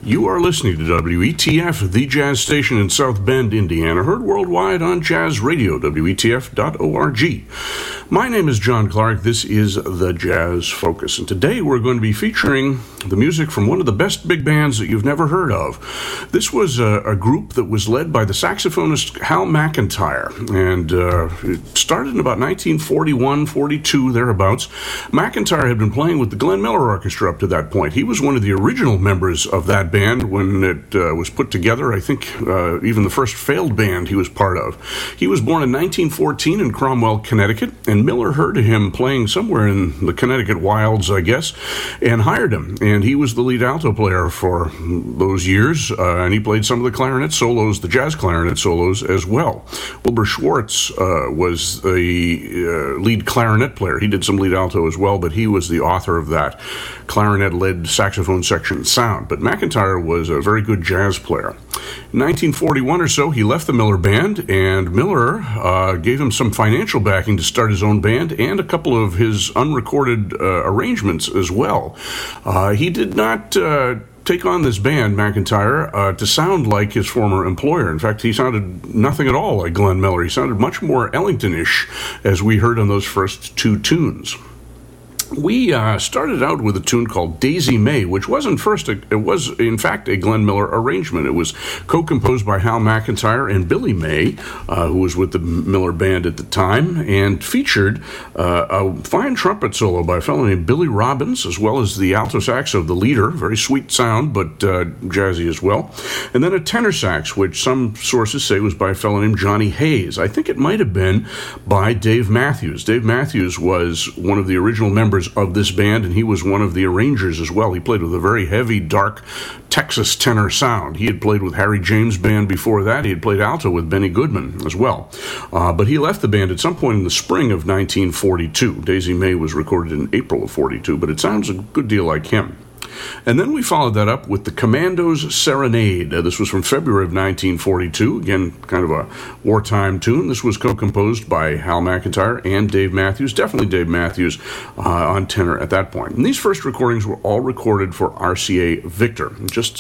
You are listening to WETF, the jazz station in South Bend, Indiana, heard worldwide on Jazz Radio, WETF.org. My name is John Clark. This is the Jazz Focus, and today we're going to be featuring the music from one of the best big bands that you've never heard of. This was a group that was led by the saxophonist Hal McIntyre, and it started in about 1941, 42, thereabouts. McIntyre had been playing with the Glenn Miller Orchestra up to that point. He was one of the original members of that band when it was put together. I think even the first failed band he was part of. He was born in 1914 in Cromwell, Connecticut, and Miller heard of him playing somewhere in the Connecticut wilds, I guess, and hired him. And he was the lead alto player for those years, and he played some of the clarinet solos, the jazz clarinet solos as well. Wilbur Schwartz was the lead clarinet player. He did some lead alto as well, but he was the author of that clarinet-led saxophone section sound. But McIntyre was a very good jazz player. In 1941 or so, he left the Miller Band, and Miller gave him some financial backing to start his own band and a couple of his unrecorded arrangements as well. He did not take on this band, McIntyre, to sound like his former employer. In fact, he sounded nothing at all like Glenn Miller. He sounded much more Ellington-ish, as we heard on those first two tunes. We started out with a tune called Daisy May, which wasn't first. It was, in fact, a Glenn Miller arrangement. It was co-composed by Hal McIntyre and Billy May, who was with the Miller Band at the time, and featured a fine trumpet solo by a fellow named Billy Robbins, as well as the alto sax of the leader, very sweet sound, but jazzy as well, and then a tenor sax, which some sources say was by a fellow named Johnny Hayes. I think it might have been by Dave Matthews. Dave Matthews was one of the original members of this band, and he was one of the arrangers as well. He played with a very heavy, dark Texas tenor sound. He had played with Harry James' band before that. He had played alto with Benny Goodman as well. But he left the band at some point in the spring of 1942. Daisy May was recorded in April of 42, but it sounds a good deal like him. And then we followed that up with the Commandos' Serenade. This was from February of 1942. Again, kind of a wartime tune. This was co-composed by Hal McIntyre and Dave Matthews. Definitely Dave Matthews on tenor at that point. And these first recordings were all recorded for RCA Victor. Just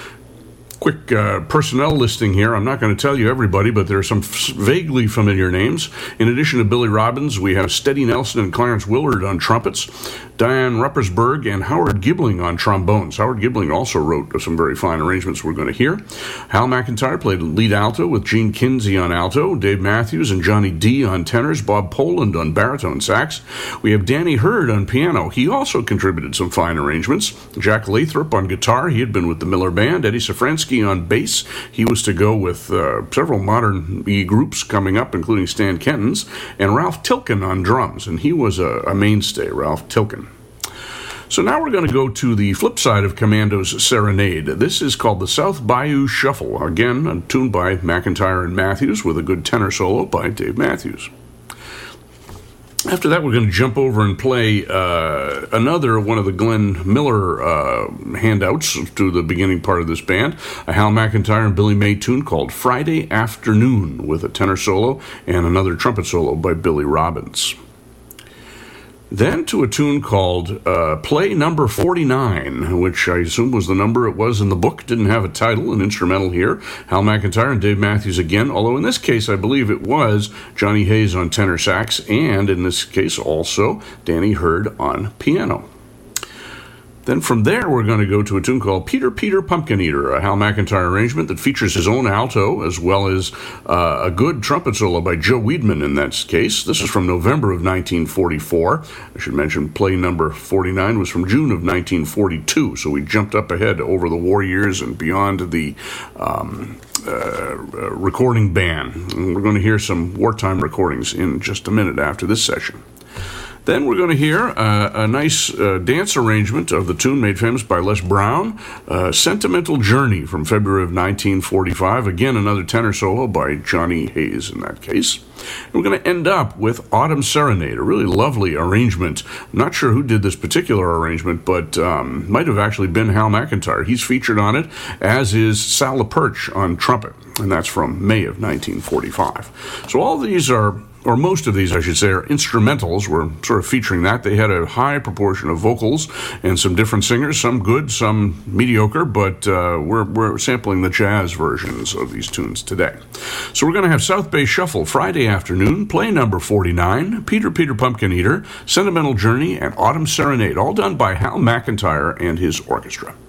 quick personnel listing here. I'm not going to tell you everybody, but there are some vaguely familiar names. In addition to Billy Robbins, we have Steady Nelson and Clarence Willard on trumpets, Diane Ruppersberg and Howard Gibling on trombones. Howard Gibling also wrote some very fine arrangements we're going to hear. Hal McIntyre played lead alto with Gene Kinsey on alto, Dave Matthews and Johnny D on tenors, Bob Poland on baritone sax. We have Danny Hurd on piano. He also contributed some fine arrangements. Jack Lathrop on guitar. He had been with the Miller Band. Eddie Safransky on bass. He was to go with several modern groups coming up, including Stan Kenton's, and Ralph Tilken on drums, and he was a mainstay, Ralph Tilken. So now we're going to go to the flip side of Commandos' Serenade. This is called the South Bayou Shuffle. Again, a tune by McIntyre and Matthews with a good tenor solo by Dave Matthews. After that, we're going to jump over and play another one of the Glenn Miller handouts to the beginning part of this band, a Hal McIntyre and Billy May tune called Friday Afternoon with a tenor solo and another trumpet solo by Billy Robbins. Then to a tune called Play Number 49, which I assume was the number it was in the book. Didn't have a title, an instrumental here. Hal McIntyre and Dave Matthews again, although in this case I believe it was Johnny Hayes on tenor sax, and in this case also Danny Hurd on piano. Then from there, we're going to go to a tune called Peter, Peter, Pumpkin Eater, a Hal McIntyre arrangement that features his own alto, as well as a good trumpet solo by Joe Wiedemann in that case. This is from November of 1944. I should mention play number 49 was from June of 1942, so we jumped up ahead over the war years and beyond the recording ban. And we're going to hear some wartime recordings in just a minute after this session. Then we're going to hear a nice dance arrangement of the tune made famous by Les Brown, Sentimental Journey from February of 1945. Again, another tenor solo by Johnny Hayes in that case. And we're going to end up with Autumn Serenade, a really lovely arrangement. I'm not sure who did this particular arrangement, but might have actually been Hal McIntyre. He's featured on it, as is Sal LaPerche on trumpet, and that's from May of 1945. So all these are or most of these, I should say, are instrumentals. We're sort of featuring that. They had a high proportion of vocals and some different singers, some good, some mediocre, but we're sampling the jazz versions of these tunes today. So we're going to have South Bay Shuffle Friday afternoon, play number 49, Peter Pumpkin Eater, Sentimental Journey, and Autumn Serenade, all done by Hal McIntyre and his orchestra.